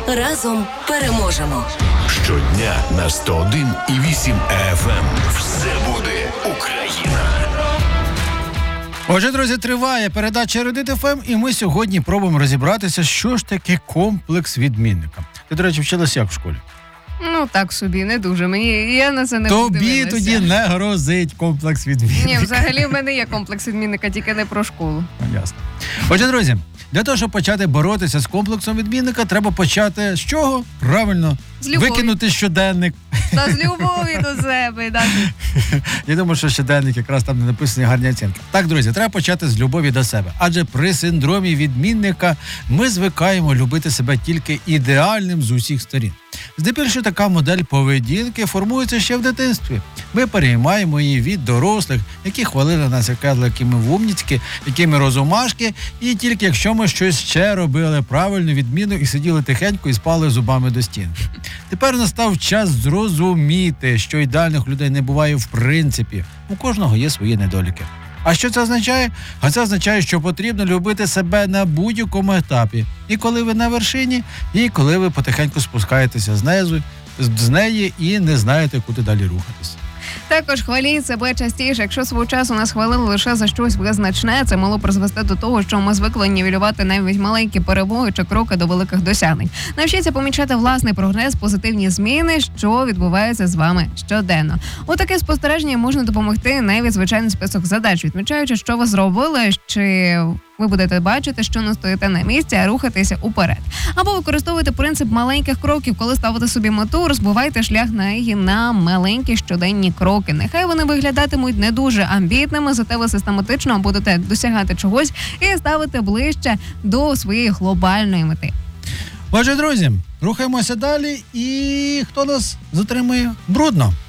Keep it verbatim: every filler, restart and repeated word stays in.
Разом переможемо. Щодня на сто один і вісім еф ем. Все буде Україна. Отже, друзі, триває передача «Ерудит еф ем», і ми сьогодні пробуємо розібратися, що ж таке комплекс відмінника. Ти, до речі, вчилася як в школі? Ну, так собі, не дуже. Мені, я на це не Тобі подивилася. тоді не грозить комплекс відмінника. Ні, взагалі в мене є комплекс відмінника, тільки не про школу. Ясно. Отже, друзі, для того, щоб почати боротися з комплексом відмінника, треба почати з чого? Правильно, З любові. викинути щоденник. Та з любові до себе. Да. Я думаю, що щоденник якраз там не написані гарні оцінки. Так, друзі, треба почати з любові до себе. Адже при синдромі відмінника ми звикаємо любити себе тільки ідеальним з усіх сторін. Здебільшого така модель поведінки формується ще в дитинстві. Ми переймаємо її від дорослих, які хвалили нас, які ми вумніцькі, які ми розумашки, і тільки якщо ми щось ще робили правильно, відмінно і сиділи тихенько і спали зубами до стінки. Тепер настав час зрозуміти, що ідеальних людей не буває в принципі. У кожного є свої недоліки. А що це означає? А це означає, що потрібно любити себе на будь-якому етапі. І коли ви на вершині, і коли ви потихеньку спускаєтеся знизу, з неї і не знаєте, куди далі рухатися. Також хваліть себе частіше. Якщо свого часу нас хвалили лише за щось визначне, це могло призвести до того, що ми звикли нівелювати навіть маленькі перемоги чи кроки до великих досягнень. Навчіться помічати власний прогрес, позитивні зміни, що відбуваються з вами щоденно. У таке спостереження можна допомогти навіть звичайний список задач, відмічаючи, що ви зробили, чи ви будете бачити, що не стоїте на місці, а рухатися уперед. Або використовуйте принцип маленьких кроків, коли ставите собі мету, розбивайте шлях на її на маленькі щоденні кроки. Нехай вони виглядатимуть не дуже амбітними, зате ви систематично будете досягати чогось і ставити ближче до своєї глобальної мети. Отже, друзі, рухаємося далі, і хто нас затримує? Брудно.